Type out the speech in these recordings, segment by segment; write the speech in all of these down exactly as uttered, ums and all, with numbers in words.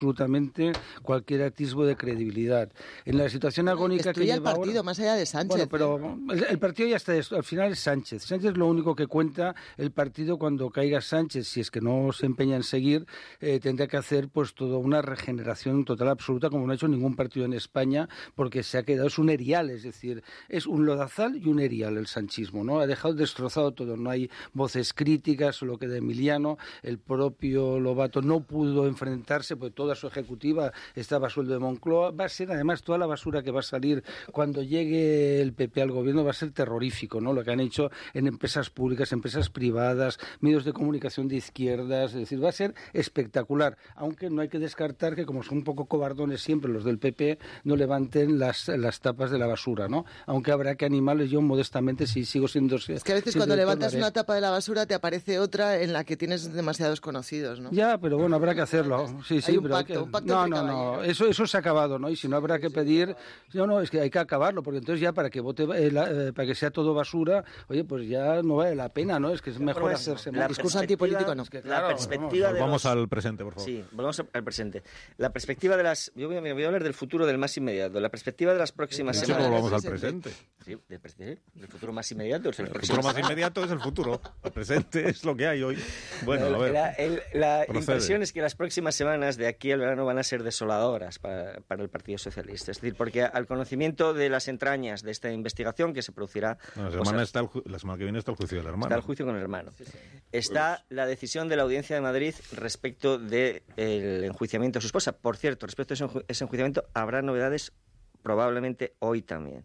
absolutamente cualquier atisbo de credibilidad. En la situación agónica que lleva el partido, ahora, más allá de Sánchez. Bueno, pero el, el partido ya está, al final es Sánchez. Sánchez es lo único que cuenta. El partido, cuando caiga Sánchez, si es que no se empeña en seguir, eh, tendrá que hacer pues toda una regeneración total absoluta, como no ha hecho ningún partido en España, porque se ha quedado, es un erial, es decir, es un lodazal y un erial el sanchismo, ¿no? Ha dejado destrozado todo, no hay voces críticas, solo queda Emiliano, el propio Lobato no pudo enfrentarse, porque toda su ejecutiva estaba a sueldo de Moncloa. Va a ser, además, toda la basura que va a salir cuando llegue el P P al gobierno va a ser terrorífico, ¿no? Lo que han hecho en empresas públicas, empresas privadas, medios de comunicación de izquierdas, es decir, va a ser espectacular, aunque no hay que descartar que, como son un poco cobardones siempre los del P P, no levanten las, las tapas de la basura, ¿no? Aunque habrá que animarles, yo modestamente si sigo siendo... Es que a veces cuando levantas una tapa de la basura te aparece otra en la que tienes demasiados conocidos, ¿no? Ya, pero bueno, habrá que hacerlo. Sí, sí, hay un pero pacto, que... un pacto No, entre no, no, caballeros. eso, eso se ha acabado, ¿no? Y si no habrá que pedir... No, no, es que hay que acabarlo, porque entonces ya para que vote, eh, la, eh, para que sea todo basura, oye, pues ya no vale la pena, ¿no? Es que es mejor bueno, hacerse... la discurso antipolítico no. Es que, La claro, perspectiva vamos, de Vamos los... al presente, por favor. Sí, volvamos al presente. La perspectiva de las... Yo voy a, voy a hablar del futuro, del más inmediato. La perspectiva de las próximas Sí, semanas... pero vamos al presente. Sí, del, presente, del futuro más inmediato es el El próximo. futuro más inmediato es el futuro. El presente es lo que hay hoy. Bueno, a ver. La, el, la Procede. impresión es que las próximas semanas de aquí al verano van a ser desoladoras para, para el Partido Socialista. Es decir, porque al conocimiento de las entrañas de esta investigación que se producirá... No, la, pues, semana está el ju- la semana que viene está el juicio del hermano. está el juicio con el hermano. Está la decisión de la Audiencia de Madrid respecto del enjuiciamiento de su esposa. Por cierto, respecto a ese, enju- ese enjuiciamiento habrá novedades probablemente hoy también.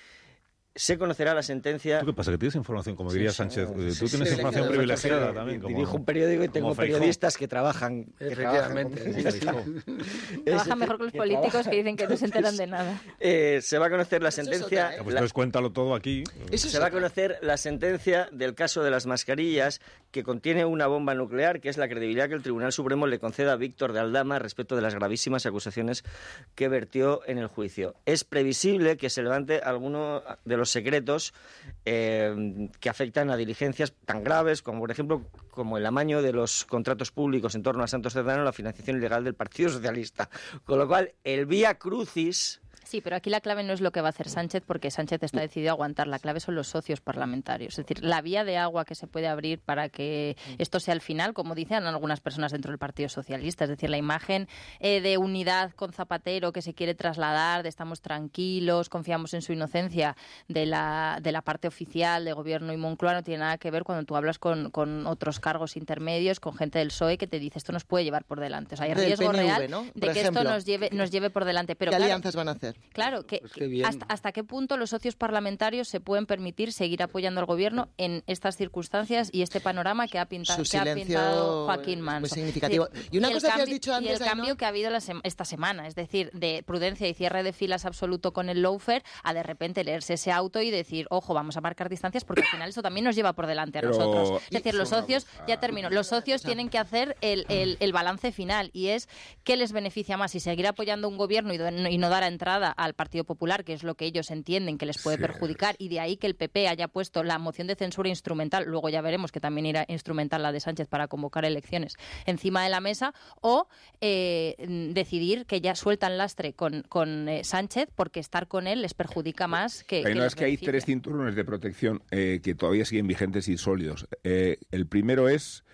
Se conocerá la sentencia... ¿Tú qué pasa? ¿Que tienes información, como diría Sí, Sánchez? sí, Tú sí, tienes sí, información sí, privilegiada sí, también. Como, dirijo un periódico y tengo como Feijóo. periodistas que trabajan... que Efectivamente. trabajan con- Trabajan mejor que los políticos que dicen que no se enteran de nada. Eh, se va a conocer la Eso es sentencia... otra, ¿eh? Ah, pues la- entonces cuéntalo todo aquí. Eso se va a conocer la sentencia del caso de las mascarillas, que contiene una bomba nuclear, que es la credibilidad que el Tribunal Supremo le conceda a Víctor de Aldama respecto de las gravísimas acusaciones que vertió en el juicio. Es previsible que se levante alguno de los secretos eh, que afectan a diligencias tan graves como, por ejemplo, como el amaño de los contratos públicos en torno a Santos Cerdán o la financiación ilegal del Partido Socialista. Con lo cual, el vía crucis... Sí, pero aquí la clave no es lo que va a hacer Sánchez, porque Sánchez está decidido a aguantar. La clave son los socios parlamentarios. Es decir, la vía de agua que se puede abrir para que esto sea el final, como dicen algunas personas dentro del Partido Socialista. Es decir, la imagen eh, de unidad con Zapatero que se quiere trasladar, de estamos tranquilos, confiamos en su inocencia, de la, de la parte oficial de Gobierno y Moncloa, no tiene nada que ver cuando tú hablas con, con otros cargos intermedios, con gente del P S O E que te dice esto nos puede llevar por delante. O sea, hay Del riesgo P N V, real ¿no? de Por que ejemplo. esto nos lleve, nos lleve por delante. Pero ¿Qué claro, alianzas van a hacer? Claro, que, Pues qué bien. hasta, hasta qué punto los socios parlamentarios se pueden permitir seguir apoyando al gobierno en estas circunstancias y este panorama que ha, pinta, Su que ha silencio pintado Joaquín es Manso. muy significativo. Es decir, Y una el cosa que has cambio- dicho antes, Y el Ainhoa- cambio que ha habido la sema- esta semana, es decir, de prudencia y cierre de filas absoluto con el lawfare, a de repente leerse ese auto y decir, ojo, vamos a marcar distancias porque al final eso también nos lleva por delante a Pero- nosotros. Es decir, los Una socios, cosa. ya termino, los socios tienen que hacer el, el, el balance final y es qué les beneficia más, si seguir apoyando un gobierno y, do- y no dar entrada al Partido Popular, que es lo que ellos entienden que les puede Sí. perjudicar, y de ahí que el P P haya puesto la moción de censura instrumental, luego ya veremos que también irá instrumental la de Sánchez para convocar elecciones, encima de la mesa, o eh, decidir que ya sueltan lastre con, con eh, Sánchez porque estar con él les perjudica más que... Hay que no, les es que hay beneficia. tres cinturones de protección eh, que todavía siguen vigentes y sólidos. Eh, el primero es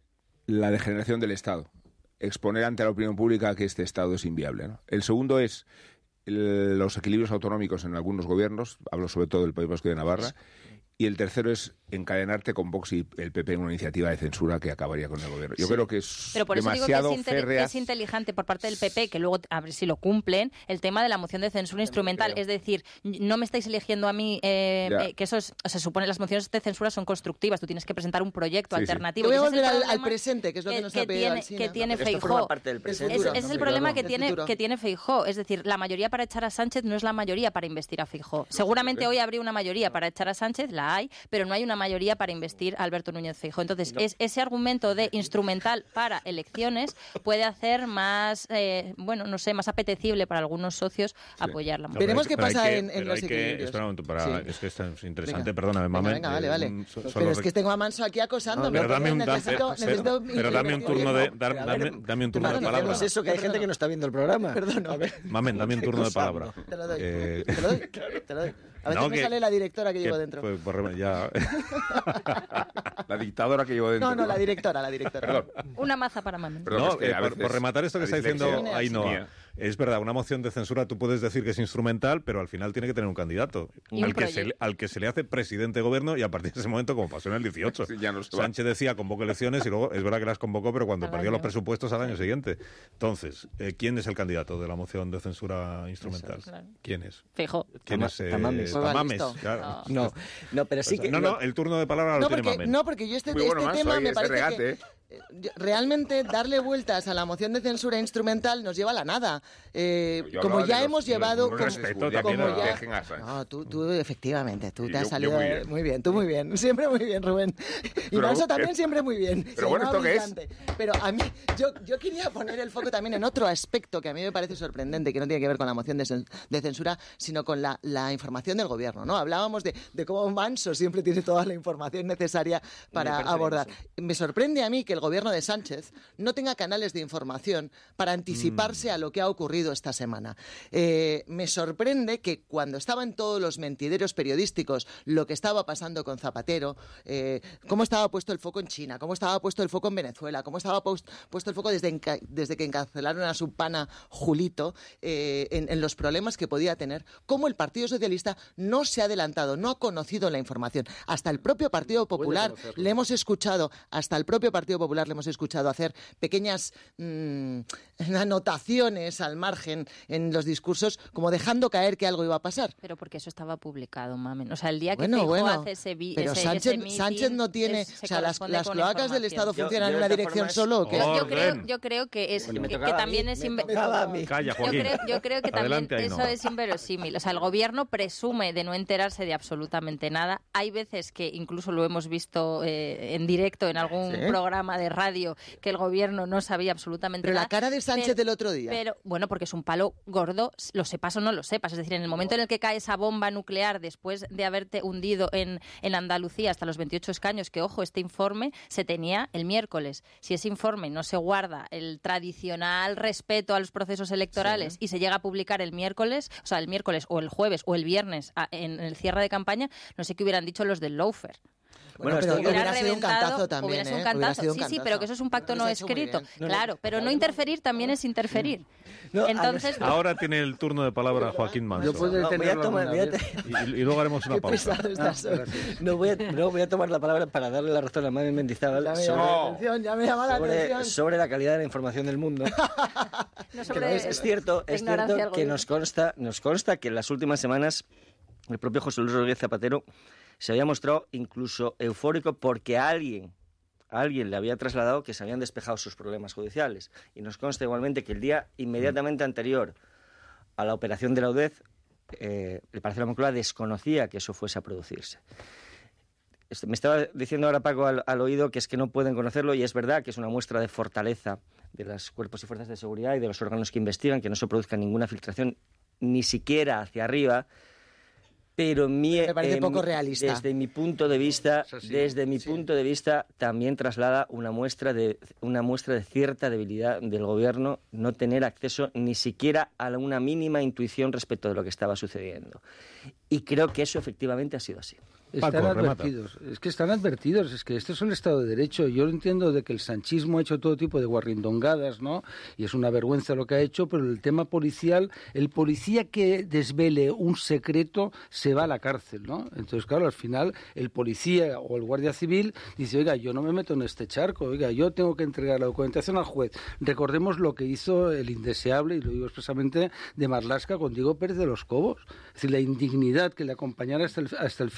la degeneración del Estado. Exponer ante la opinión pública que este Estado es inviable, ¿no? El segundo es el- los equilibrios autonómicos en algunos gobiernos, hablo sobre todo del País Vasco y de Navarra. Y el tercero es encadenarte con Vox y el P P en una iniciativa de censura que acabaría con el gobierno. Yo Sí. creo que es Pero por eso digo que demasiado es, inte- férrea. es inteligente por parte del P P, que luego, a ver si lo cumplen, el tema de la moción de censura instrumental. creo. Es decir, no me estáis eligiendo a mí, eh, Ya. eh, que eso es- se supone las mociones de censura son constructivas. Tú tienes que presentar un proyecto Sí, sí. alternativo. Yo voy a Y ese es el volver al, al problema presente, que es lo que, nos ha pedido tiene, Alsina. que tiene Esto Feijóo. forma parte del El presente. futuro. Ese ese es el No, problema claro. que El tiene, futuro. que tiene Feijóo. Es decir, la mayoría para echar a Sánchez no es la mayoría para investir a Feijóo. Seguramente hoy habría una mayoría para echar a Sánchez, la hay, pero no hay una mayoría para investir a Alberto Núñez Feijóo. Entonces, es, ese argumento de instrumental para elecciones puede hacer más, eh, bueno, no sé, más apetecible para algunos socios sí. apoyarla. No, Veremos qué pasa que, en, en los equilibrios. Espera un momento, para, sí. es que esto es interesante, venga. Perdóname, venga, Mamen. Venga, vale, vale. Eh, so, pero es que tengo a Manso aquí acosándome. No, pero dame un, necesito, pero, necesito pero dame un turno de, dar, dame, dame un turno de palabra. No es eso, que hay gente que no está viendo el programa. Perdón. Mamen, dame un turno de palabra. Te lo doy, eh... te lo doy, te lo doy. A veces no, me que, sale la directora que, que llevo dentro. Pues, pues ya... La dictadora que llevo dentro. No, no, la directora, la directora. Perdón. Una maza para Mamen. Perdón, no, es que, eh, por, por rematar esto que está diciendo Ainhoa. Es verdad, una moción de censura tú puedes decir que es instrumental, pero al final tiene que tener un candidato un al, que se, al que se le hace presidente de gobierno y a partir de ese momento, como pasó en el dieciocho, sí, ya no Sánchez decía convoco elecciones y luego es verdad que las convocó, pero cuando al perdió año. los presupuestos al año siguiente. Entonces, eh, ¿quién es el candidato de la moción de censura instrumental? Claro. ¿Quién es? Feijóo. ¿Quién es? Eh, Tamames. Tamames. Claro. No. no, no, pero sí o sea, que... No, no, el turno de palabra lo no, tiene porque, Mamen. No, porque yo este, Muy este bueno, tema Manso, me parece regate, que... ¿eh? Realmente darle vueltas a la moción de censura instrumental nos lleva a la nada. Eh, como ya los, hemos llevado... Un como, respeto como también ya, no, tú, tú efectivamente, tú y te has yo, salido... Yo muy, bien. muy bien, tú muy bien. Siempre muy bien, Rubén. Y Manso también siempre muy bien. Pero bueno, ¿esto qué es? Pero a mí, yo, yo quería poner el foco también en otro aspecto que a mí me parece sorprendente, que no tiene que ver con la moción de, de censura, sino con la, la información del gobierno, ¿no? Hablábamos de, de cómo Manso siempre tiene toda la información necesaria para abordar. Me sorprende a mí que el gobierno de Sánchez no tenga canales de información para anticiparse mm. a lo que ha ocurrido esta semana. Eh, me sorprende que cuando estaba en todos los mentideros periodísticos lo que estaba pasando con Zapatero, eh, cómo estaba puesto el foco en China, cómo estaba puesto el foco en Venezuela, cómo estaba post, puesto el foco desde, enca- desde que encarcelaron a su pana Julito eh, en, en los problemas que podía tener, cómo el Partido Socialista no se ha adelantado, no ha conocido la información. Hasta el propio Partido Popular le hemos escuchado, hasta el propio Partido Popular le hemos escuchado hacer pequeñas mmm, anotaciones al margen en los discursos, como dejando caer que algo iba a pasar. Pero porque eso estaba publicado, Mamen. O sea, el día que bueno, Feijóo bueno, hace ese vi, pero ese, Sánchez, ese meeting, Sánchez no tiene... Es, o sea, las, las cloacas del Estado funcionan yo, yo en una dirección es, solo. ¿O qué? Yo, yo, creo, yo creo que es bueno, que, que también mí, es... Inve- inve- Calla, yo, creo, yo creo que también Adelante, eso no. es inverosímil. O sea, el gobierno presume de no enterarse de absolutamente nada. Hay veces que incluso lo hemos visto eh, en directo en algún ¿sí? programa de radio, que el gobierno no sabía absolutamente pero nada. Pero la cara de Sánchez pero, del otro día. Pero, bueno, porque es un palo gordo, lo sepas o no lo sepas. Es decir, en el momento en el que cae esa bomba nuclear después de haberte hundido en, en Andalucía hasta los veintiocho escaños, que, ojo, este informe se tenía el miércoles. Si ese informe no se guarda el tradicional respeto a los procesos electorales sí. y se llega a publicar el miércoles, o sea, el miércoles o el jueves o el viernes a, en el cierre de campaña, no sé qué hubieran dicho los del lawfare. Bueno, pero hubiera, hubiera sido un cantazo también, hubiera sido un ¿eh? cantazo. Sido un sí, cantazo. sí, pero que eso es un pacto no escrito. No, claro, pero no interferir también es interferir. No, Entonces, ahora tiene el turno de palabra Joaquín Manso. Yo puedo no, voy a tomar, voy a y, y luego haremos una Qué pausa. Ah, no, voy a, no voy a tomar la palabra para darle la razón a Mamen Mendizábal ya me sobre, la atención, ya me llama la sobre, atención. sobre la calidad de la información del mundo. no sobre es, es cierto, es cierto que nos consta, nos consta que en las últimas semanas el propio José Luis Rodríguez Zapatero se había mostrado incluso eufórico porque alguien, alguien le había trasladado que se habían despejado sus problemas judiciales. Y nos consta igualmente que el día inmediatamente anterior a la operación de la U D E Z, eh, el Palacio de la Moncloa desconocía que eso fuese a producirse. Me estaba diciendo ahora Paco al, al oído que es que no pueden conocerlo, y es verdad que es una muestra de fortaleza de los cuerpos y fuerzas de seguridad y de los órganos que investigan, que no se produzca ninguna filtración ni siquiera hacia arriba. Pero mi, me parece eh, poco realista. Desde mi punto de vista, sí, desde mi sí. punto de vista, también traslada una muestra de una muestra de cierta debilidad del gobierno, no tener acceso ni siquiera a una mínima intuición respecto de lo que estaba sucediendo. Y creo que eso efectivamente ha sido así. Están Paco, advertidos, remata. es que están advertidos, es que esto es un Estado de Derecho. Yo entiendo de que el sanchismo ha hecho todo tipo de guarrindongadas, ¿no? Y es una vergüenza lo que ha hecho, pero el tema policial, el policía que desvele un secreto se va a la cárcel, ¿no? Entonces, claro, al final el policía o el guardia civil dice, oiga, yo no me meto en este charco, oiga, yo tengo que entregar la documentación al juez. Recordemos lo que hizo el indeseable, y lo digo expresamente, de Marlaska con Diego Pérez de los Cobos. Es decir, la indignidad que le acompañara hasta el, hasta el fin de sus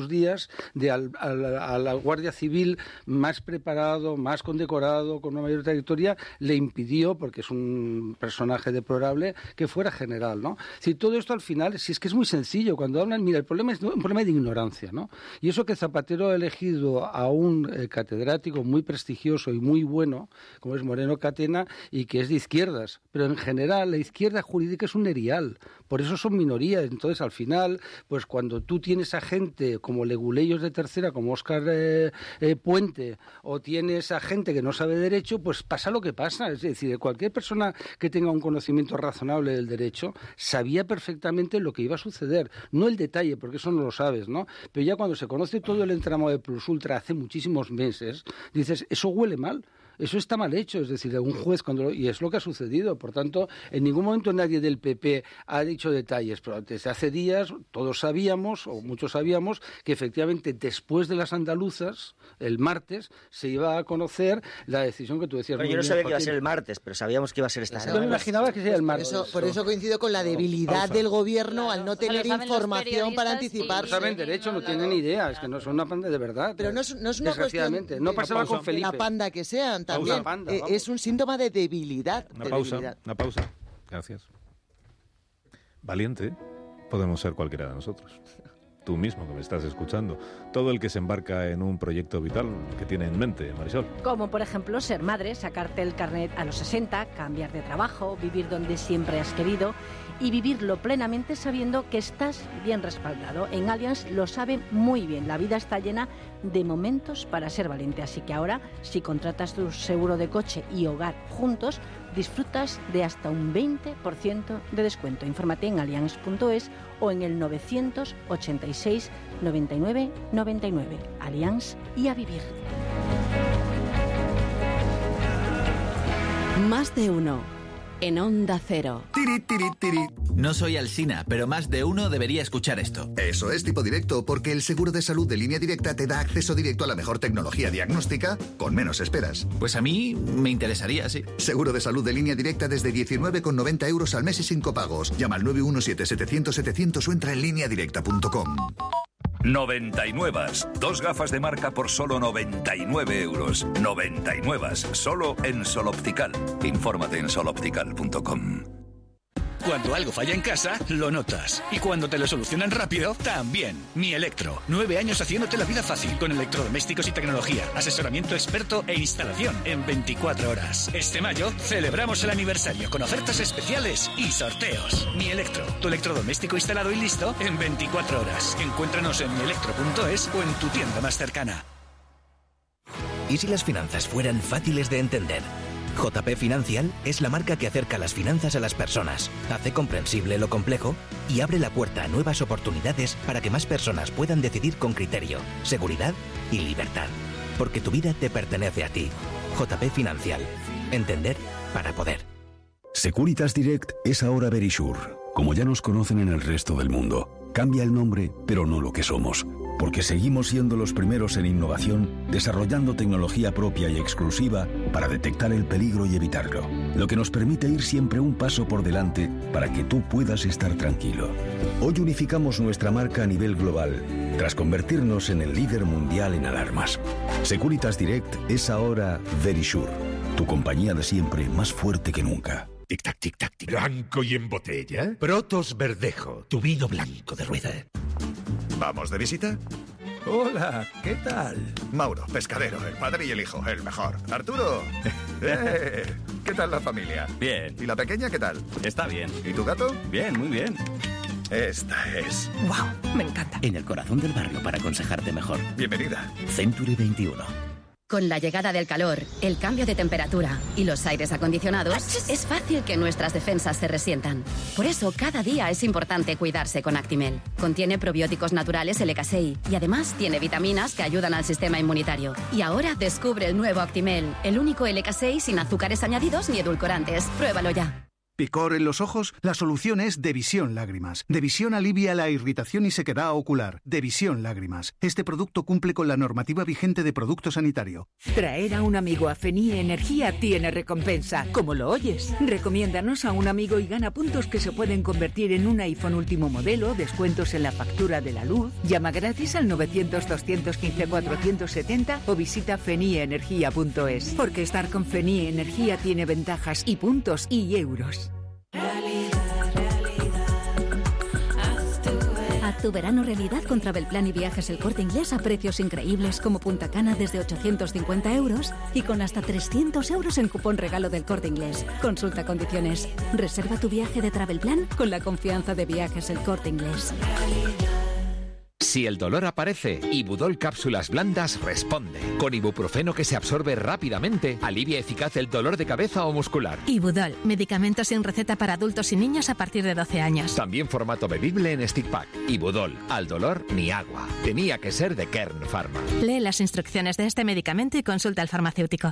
dos días de al, al, a la Guardia Civil más preparado, más condecorado, con una mayor trayectoria, le impidió, porque es un personaje deplorable, que fuera general, ¿no? Si todo esto al final, si es que es muy sencillo, cuando hablan, mira, el problema es un problema de ignorancia, ¿no? Y eso que Zapatero ha elegido a un eh, catedrático muy prestigioso y muy bueno, como es Moreno Catena, y que es de izquierdas, pero en general la izquierda jurídica es un erial, por eso son minorías. Entonces al final, pues cuando tú tienes a gente como leguleyos de tercera, como Óscar eh, eh, Puente, o tienes a gente que no sabe derecho, pues pasa lo que pasa. Es decir, cualquier persona que tenga un conocimiento razonable del derecho sabía perfectamente lo que iba a suceder, no el detalle, porque eso no lo sabes, ¿no? Pero ya cuando se conoce todo el entramado de Plus Ultra hace muchísimos meses, dices, eso huele mal. Eso está mal hecho, es decir, un juez, cuando lo, y es lo que ha sucedido. Por tanto, en ningún momento nadie del P P ha dicho detalles, pero desde hace días todos sabíamos, o muchos sabíamos, que efectivamente después de las andaluzas, el martes, se iba a conocer la decisión que tú decías. Bueno, yo no sabía que iba a ser el martes, pero sabíamos que iba a ser esta Claro. semana. Yo me imaginaba que sería el martes. Por eso, por eso coincido con la debilidad Pausa. del gobierno Claro. al no O sea, tener lo saben los información para periodistas y- anticipar. No saben derecho, no tienen idea, es que no son una panda de verdad. Pero no es, no es una cuestión Desgraciadamente. de, No pasaba de con Felipe. la panda que sean también. Pausa. Panda, Eh, vamos. es un síntoma de debilidad. Una de pausa, debilidad. una pausa. Gracias. Valiente podemos ser cualquiera de nosotros. Tú mismo que me estás escuchando. Todo el que se embarca en un proyecto vital que tiene en mente, Marisol. Como por ejemplo ser madre, sacarte el carnet a los sesenta, cambiar de trabajo, vivir donde siempre has querido y vivirlo plenamente sabiendo que estás bien respaldado. En Allianz lo saben muy bien. La vida está llena de momentos para ser valiente. Así que ahora, si contratas tu seguro de coche y hogar juntos, disfrutas de hasta un veinte por ciento de descuento. Infórmate en allianz punto es o en el novecientos ochenta y seis noventa y nueve noventa y nueve. Allianz y a vivir. Más de uno. En Onda Cero. Tiri, tiri, tiri. No soy Alsina, pero más de uno debería escuchar esto. Eso es Tipo Directo, porque el seguro de salud de Línea Directa te da acceso directo a la mejor tecnología diagnóstica con menos esperas. Pues a mí me interesaría, sí. Seguro de salud de Línea Directa desde diecinueve con noventa euros al mes y cinco pagos. Llama al nueve uno siete setecientos setecientos o entra en línea directa punto com. noventa y nueve. Dos gafas de marca por solo noventa y nueve euros. noventa y nueve. Solo en Sol Optical. Infórmate en sol optical punto com. Cuando algo falla en casa, lo notas. Y cuando te lo solucionan rápido, también. Mi Electro. Nueve años haciéndote la vida fácil con electrodomésticos y tecnología. Asesoramiento experto e instalación en veinticuatro horas. Este mayo celebramos el aniversario con ofertas especiales y sorteos. Mi Electro. Tu electrodoméstico instalado y listo en veinticuatro horas. Encuéntranos en mi electro punto es o en tu tienda más cercana. ¿Y si las finanzas fueran fáciles de entender? J P Financial es la marca que acerca las finanzas a las personas, hace comprensible lo complejo y abre la puerta a nuevas oportunidades para que más personas puedan decidir con criterio, seguridad y libertad. Porque tu vida te pertenece a ti. J P Financial. Entender para poder. Securitas Direct es ahora Verisure, como ya nos conocen en el resto del mundo. Cambia el nombre, pero no lo que somos, porque seguimos siendo los primeros en innovación, desarrollando tecnología propia y exclusiva para detectar el peligro y evitarlo, lo que nos permite ir siempre un paso por delante para que tú puedas estar tranquilo. Hoy unificamos nuestra marca a nivel global, tras convertirnos en el líder mundial en alarmas. Securitas Direct es ahora Verisure, tu compañía de siempre más fuerte que nunca. Tic-tac, tic-tac, tic. Blanco y en botella. Protos Verdejo, tu vino blanco de rueda. ¿Vamos de visita? Hola, ¿qué tal? Mauro, pescadero, el padre y el hijo, el mejor. Arturo, eh, ¿qué tal la familia? Bien. ¿Y la pequeña qué tal? Está bien. ¿Y tu gato? Bien, muy bien. Esta es. ¡Wow! Me encanta. En el corazón del barrio para aconsejarte mejor. Bienvenida. Century veintiuno. Con la llegada del calor, el cambio de temperatura y los aires acondicionados, ¡achis! Es fácil que nuestras defensas se resientan. Por eso, cada día es importante cuidarse con Actimel. Contiene probióticos naturales L K S I y además tiene vitaminas que ayudan al sistema inmunitario. Y ahora descubre el nuevo Actimel, el único L K S I sin azúcares añadidos ni edulcorantes. Pruébalo ya. ¿Picor en los ojos? La solución es Devisión Lágrimas. Devisión alivia la irritación y sequedad ocular. Devisión Lágrimas. Este producto cumple con la normativa vigente de producto sanitario. Traer a un amigo a Fenie Energía tiene recompensa, como lo oyes. Recomiéndanos a un amigo y gana puntos que se pueden convertir en un iPhone último modelo, descuentos en la factura de la luz. Llama gratis al novecientos, doscientos quince, cuatrocientos setenta o visita fenie energía punto es. Porque estar con Fenie Energía tiene ventajas y puntos y euros. Haz tu verano realidad con Travelplan y Viajes El Corte Inglés a precios increíbles como Punta Cana desde ochocientos cincuenta euros y con hasta trescientos euros en cupón regalo del Corte Inglés. Consulta condiciones. Reserva tu viaje de Travelplan con la confianza de Viajes El Corte Inglés. Si el dolor aparece, Ibudol Cápsulas Blandas responde. Con ibuprofeno que se absorbe rápidamente, alivia eficaz el dolor de cabeza o muscular. Ibudol, medicamento sin receta para adultos y niños a partir de doce años. También formato bebible en stick pack. Ibudol, al dolor ni agua. Tenía que ser de Kern Pharma. Lee las instrucciones de este medicamento y consulta al farmacéutico.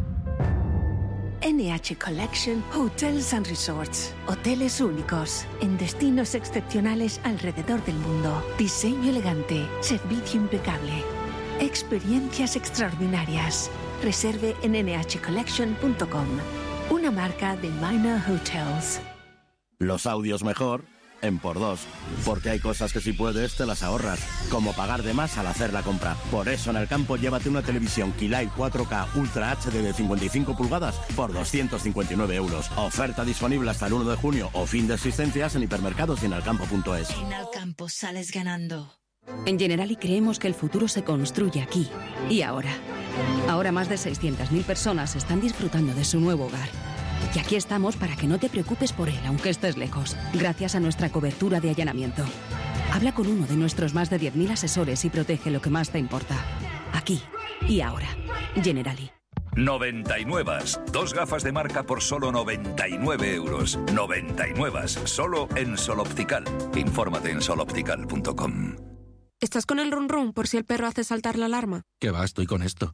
N H Collection Hotels and Resorts. Hoteles únicos, en destinos excepcionales alrededor del mundo. Diseño elegante, servicio impecable. Experiencias extraordinarias. Reserve en ene hache collection punto com. Una marca de Minor Hotels. Los audios mejor en por dos, porque hay cosas que si puedes te las ahorras, como pagar de más al hacer la compra. Por eso en el campo llévate una televisión Keylight cuatro K Ultra H D de cincuenta y cinco pulgadas por doscientos cincuenta y nueve euros. Oferta disponible hasta el uno de junio o fin de existencias en hipermercados y en alcampo punto es. En Alcampo sales ganando. En Generali creemos que el futuro se construye aquí y ahora. Ahora más de seiscientas mil personas están disfrutando de su nuevo hogar. Y aquí estamos para que no te preocupes por él, aunque estés lejos, gracias a nuestra cobertura de allanamiento. Habla con uno de nuestros más de diez mil asesores y protege lo que más te importa. Aquí y ahora. Generali. noventa y nueve. Dos gafas de marca por solo noventa y nueve euros. noventa y nueve. Solo en Sol Optical. Infórmate en sol optical punto com. ¿Estás con el run run por si el perro hace saltar la alarma? ¿Qué va? Estoy con esto.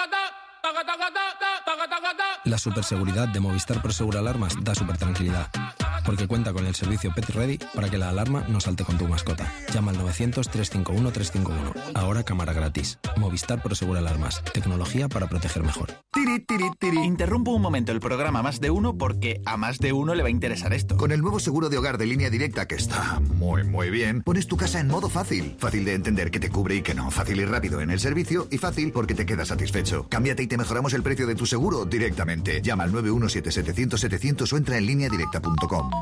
La superseguridad de Movistar Prosegur Alarmas da super tranquilidad, porque cuenta con el servicio Pet Ready para que la alarma no salte con tu mascota. Llama al novecientos, trescientos cincuenta y uno, trescientos cincuenta y uno. Ahora cámara gratis. Movistar Prosegur Alarmas. Tecnología para proteger mejor. Tiri, tiri, tiri. Interrumpo un momento el programa Más de Uno porque a más de uno le va a interesar esto. Con el nuevo seguro de hogar de Línea Directa, que está muy, muy bien, pones tu casa en modo fácil. Fácil de entender que te cubre y que no. Fácil y rápido en el servicio y fácil porque te quedas satisfecho. Cámbiate y te mejoramos el precio de tu seguro directamente. Llama al nueve uno siete, setecientos, setecientos o entra en línea directa punto com.